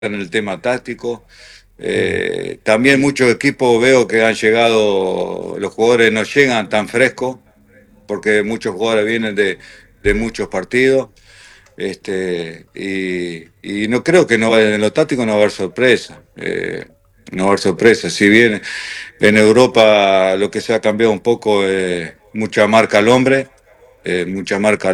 en el tema táctico. Mm. También muchos equipos veo que han llegado, los jugadores no llegan tan frescos, porque muchos jugadores vienen de muchos partidos. Y no creo que no en lo táctico no va a haber sorpresa. No va a haber sorpresa. Si bien en Europa lo que se ha cambiado un poco, mucha marca al hombre, mucha marca